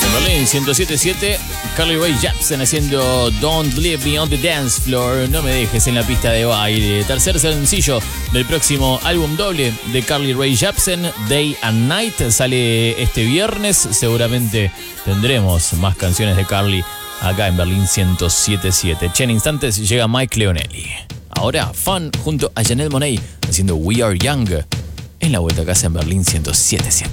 Berlín 107.7, Carly Rae Jepsen haciendo Don't Leave Me on the Dance Floor, no me dejes en la pista de baile. Tercer sencillo del próximo álbum doble de Carly Rae Jepsen, Day and Night, sale este viernes. Seguramente tendremos más canciones de Carly acá en Berlín 107.7. Che, en instantes llega Mike Leonelli. Ahora Fun junto a Janelle Monáe haciendo We Are Young en la vuelta a casa en Berlín 107.7.